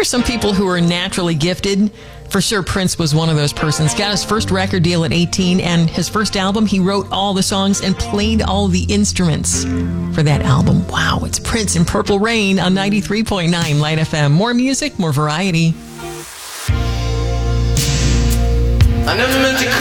are some people who are naturally gifted. For sure, Prince was one of those persons. Got his first record deal at 18, and his first album, he wrote all the songs and played all the instruments for that album. Wow, it's Prince in Purple Rain on 93.9 Light FM. More music, more variety. I never meant to